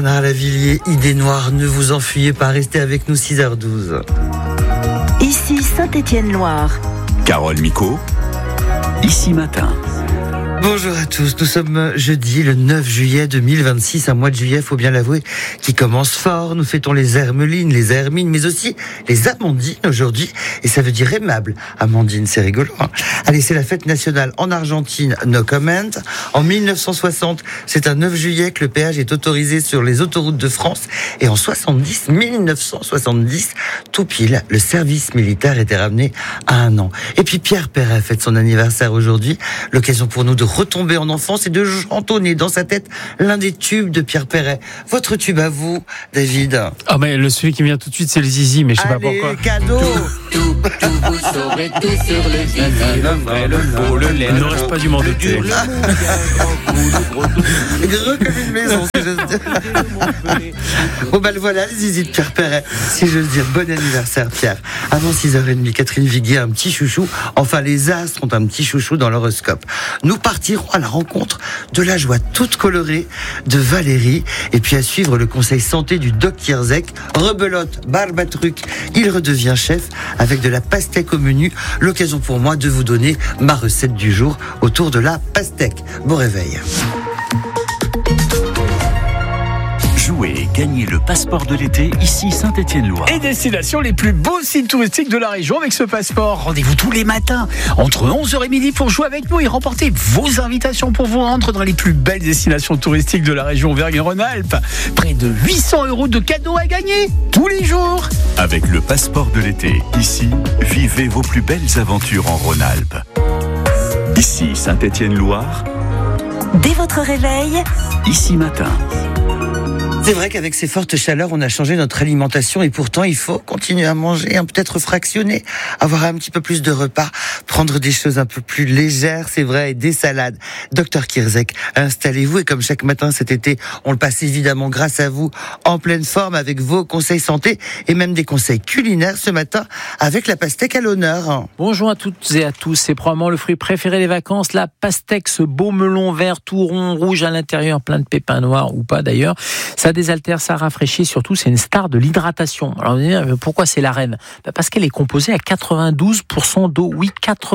Bernard Lavillier, Idée Noire, ne vous enfuyez pas, restez avec nous 6h12. Ici Saint-Étienne-Loire. Carole Micot, Ici Matin. Bonjour à tous, nous sommes jeudi le 9 juillet 2026, un mois de juillet, faut bien l'avouer, qui commence fort. Nous fêtons les hermelines, les hermines, mais aussi les amandines aujourd'hui, et ça veut dire aimable. Amandine, c'est rigolo, hein. Allez, c'est la fête nationale en Argentine, no comment. En 1960, c'est un 9 juillet que le péage est autorisé sur les autoroutes de France, et en 1970, tout pile, le service militaire était ramené à 1 an. Et puis Pierre Perret fête son anniversaire aujourd'hui, l'occasion pour nous de retomber en enfance et de chantonner dans sa tête l'un des tubes de Pierre Perret. Votre tube à vous, David? Ah mais celui qui me vient tout de suite, c'est le Zizi, mais je sais pas pourquoi. Cadeau. Tout, vous saurez tout sur le Zizi, le vrai, le faux, le laid. Il ne reste pas du monde d'été. Gros comme une maison, si j'ose dire. Bon ben voilà, le Zizi de Pierre Perret, si j'ose dire. Bon anniversaire Pierre. Avant 6h30, Catherine Viguier a un petit chouchou. Enfin, les astres ont un petit chouchou dans l'horoscope. Nous partirons à la rencontre de la joie toute colorée de Valérie, et puis à suivre le conseil santé du Doc Kierzek. Rebelote, barbatruc, il redevient chef avec de la pastèque au menu. L'occasion pour moi de vous donner ma recette du jour autour de la pastèque. Bon réveil. Jouez et gagnez le passeport de l'été, ici Saint-Étienne-Loire. Et destination les plus beaux sites touristiques de la région avec ce passeport. Rendez-vous tous les matins entre 11h et midi pour jouer avec nous et remporter vos invitations pour vous rendre dans les plus belles destinations touristiques de la région Auvergne-Rhône-Alpes. Près de 800 € de cadeaux à gagner tous les jours. Avec le passeport de l'été, ici, vivez vos plus belles aventures en Rhône-Alpes. Ici Saint-Étienne-Loire, Dès votre réveil, Ici Matin. C'est vrai qu'avec ces fortes chaleurs, on a changé notre alimentation, et pourtant il faut continuer à manger, peut-être fractionner, avoir un petit peu plus de repas, prendre des choses un peu plus légères, c'est vrai, et des salades. Docteur Kierzek, installez-vous, et comme chaque matin cet été, on le passe évidemment grâce à vous, en pleine forme, avec vos conseils santé et même des conseils culinaires ce matin, avec la pastèque à l'honneur. Bonjour à toutes et à tous, c'est probablement le fruit préféré des vacances, la pastèque, ce beau melon vert tout rond, rouge à l'intérieur, plein de pépins noirs ou pas d'ailleurs. Ça désaltère, ça rafraîchit, surtout c'est une star de l'hydratation. Alors vous allez dire, pourquoi c'est la reine? Parce qu'elle est composée à 92% d'eau. Oui,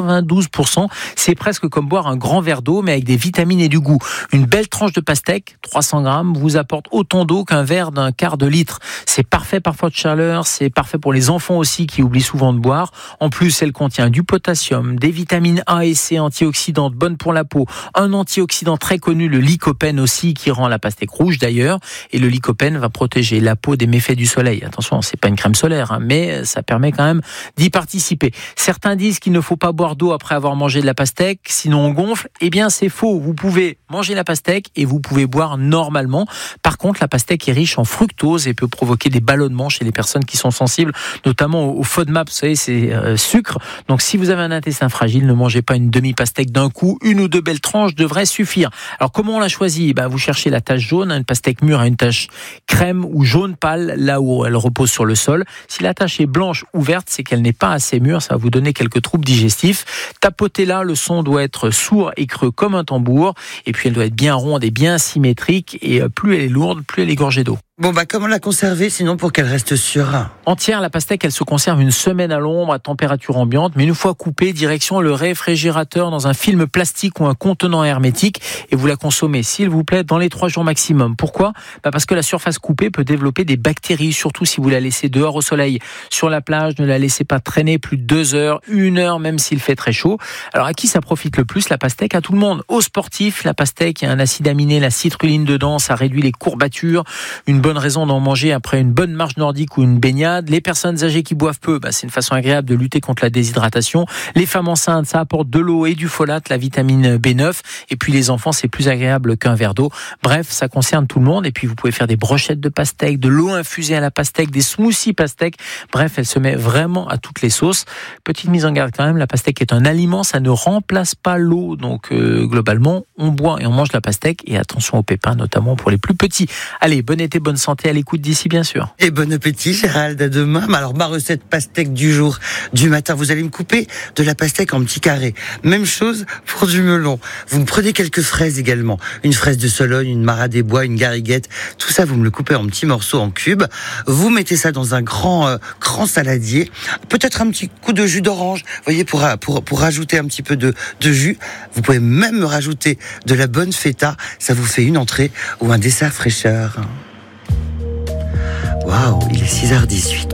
92%, c'est presque comme boire un grand verre d'eau mais avec des vitamines et du goût. Une belle tranche de pastèque, 300 grammes, vous apporte autant d'eau qu'un verre d'un quart de litre. C'est parfait par forte chaleur, c'est parfait pour les enfants aussi qui oublient souvent de boire. En plus, elle contient du potassium, des vitamines A et C antioxydantes bonnes pour la peau, un antioxydant très connu, le lycopène aussi, qui rend la pastèque rouge d'ailleurs. Et le lycopène va protéger la peau des méfaits du soleil. Attention, c'est pas une crème solaire, mais ça permet quand même d'y participer. Certains disent qu'il ne faut pas boire d'eau après avoir mangé de la pastèque, sinon on gonfle. Eh bien, c'est faux. Vous pouvez manger la pastèque et vous pouvez boire normalement. Par contre, la pastèque est riche en fructose et peut provoquer des ballonnements chez les personnes qui sont sensibles, notamment au FODMAP, vous savez, c'est sucre. Donc, si vous avez un intestin fragile, ne mangez pas une demi-pastèque d'un coup. 1 ou 2 belles tranches devraient suffire. Alors, comment on la choisit? Vous cherchez la tache jaune. Une pastèque mûre a une tache crème ou jaune pâle, là où elle repose sur le sol. Si la tache est blanche ou verte, c'est qu'elle n'est pas assez mûre, ça va vous donner quelques troubles digestifs. Tapotez-la, le son doit être sourd et creux comme un tambour, et puis elle doit être bien ronde et bien symétrique, et plus elle est lourde, plus elle est gorgée d'eau. Bon comment la conserver sinon pour qu'elle reste sûre? Entière, la pastèque, elle se conserve 1 semaine à l'ombre, à température ambiante, mais une fois coupée, direction le réfrigérateur dans un film plastique ou un contenant hermétique, et vous la consommez, s'il vous plaît, dans les 3 jours maximum. Pourquoi? Parce que la surface coupée peut développer des bactéries, surtout si vous la laissez dehors au soleil. Sur la plage, ne la laissez pas traîner plus de 2 heures, 1 heure, même s'il fait très chaud. Alors à qui ça profite le plus, la pastèque? À tout le monde. Aux sportifs, la pastèque, il y a un acide aminé, la citrulline dedans, ça réduit les courbatures, une bonne raison d'en manger après une bonne marche nordique ou une baignade. Les personnes âgées qui boivent peu, c'est une façon agréable de lutter contre la déshydratation. Les femmes enceintes, ça apporte de l'eau et du folate, la vitamine B9. Et puis les enfants, c'est plus agréable qu'un verre d'eau. Bref, ça concerne tout le monde. Et puis vous pouvez faire des brochettes de pastèque, de l'eau infusée à la pastèque, des smoothies pastèque. Bref, elle se met vraiment à toutes les sauces. Petite mise en garde quand même, la pastèque est un aliment, ça ne remplace pas l'eau. Donc globalement, on boit et on mange la pastèque. Et attention aux pépins, notamment pour les plus petits. Allez, bon été, bonne bonne santé à l'écoute d'ici, bien sûr. Et bon appétit, Gérald, à demain. Alors, ma recette pastèque du jour, du matin, vous allez me couper de la pastèque en petits carrés. Même chose pour du melon. Vous me prenez quelques fraises également. Une fraise de Sologne, une Marat des Bois, une gariguette. Tout ça, vous me le coupez en petits morceaux, en cubes. Vous mettez ça dans un grand saladier. Peut-être un petit coup de jus d'orange, vous voyez, pour rajouter un petit peu de jus. Vous pouvez même me rajouter de la bonne feta. Ça vous fait une entrée ou un dessert fraîcheur. Waouh, il est 6h18.